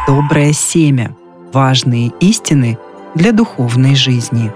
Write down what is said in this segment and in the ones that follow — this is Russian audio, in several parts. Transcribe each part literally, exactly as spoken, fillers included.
доброе семя, важные истины для духовной жизни.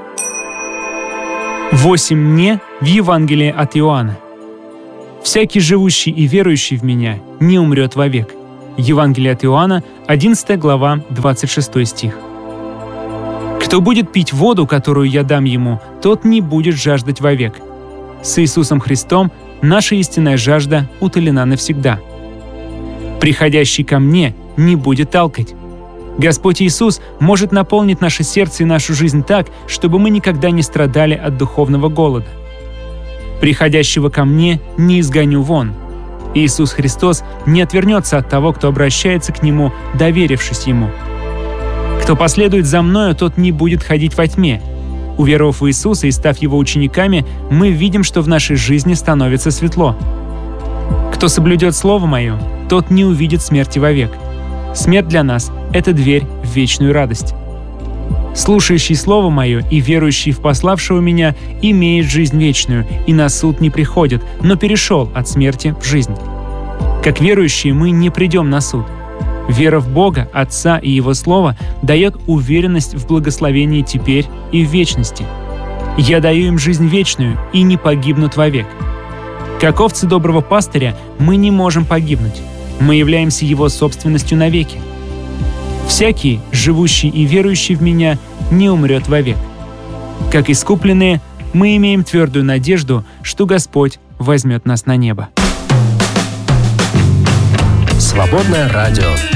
Восемь «не» в Евангелии от Иоанна. «Всякий живущий и верующий в Меня не умрет вовек». Евангелие от Иоанна, одиннадцатая глава, двадцать шестой стих. «Кто будет пить воду, которую я дам ему, тот не будет жаждать вовек». С Иисусом Христом наша истинная жажда утолена навсегда. «Приходящий ко мне не будет талкать». Господь Иисус может наполнить наше сердце и нашу жизнь так, чтобы мы никогда не страдали от духовного голода. «Приходящего ко мне не изгоню вон». Иисус Христос не отвернется от того, кто обращается к Нему, доверившись Ему. «Кто последует за Мною, тот не будет ходить во тьме». Уверовав в Иисуса и став Его учениками, мы видим, что в нашей жизни становится светло. «Кто соблюдет Слово Мое, тот не увидит смерти вовек». Смерть для нас — это дверь в вечную радость. «Слушающий Слово Мое и верующий в пославшего Меня имеет жизнь вечную, и на суд не приходит, но перешел от смерти в жизнь». Как верующие мы не придем на суд. Вера в Бога, Отца и Его Слово дает уверенность в благословении теперь и в вечности. «Я даю им жизнь вечную, и не погибнут вовек». Как овцы доброго пастыря мы не можем погибнуть. Мы являемся Его собственностью навеки. «Всякий, живущий и верующий в Меня, не умрет вовек». Как искупленные, мы имеем твердую надежду, что Господь возьмет нас на небо. Свободное радио.